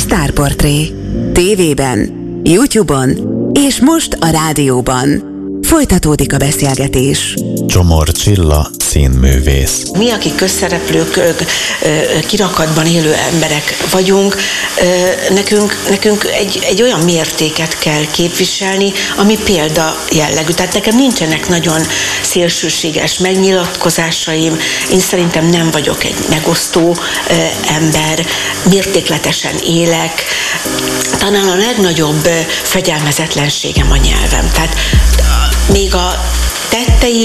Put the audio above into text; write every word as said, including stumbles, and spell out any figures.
Sztárportré. tévében, YouTube-on és most a rádióban. Folytatódik a beszélgetés. Csomor Csilla, színművész. Mi, akik közszereplők, kirakatban élő emberek vagyunk, nekünk, nekünk egy, egy olyan mértéket kell képviselni, ami példa jellegű. Tehát nekem nincsenek nagyon szélsőséges megnyilatkozásaim, én szerintem nem vagyok egy megosztó ember, mértékletesen élek. Talán a legnagyobb fegyelmezetlenségem a nyelvem. Tehát még a tettei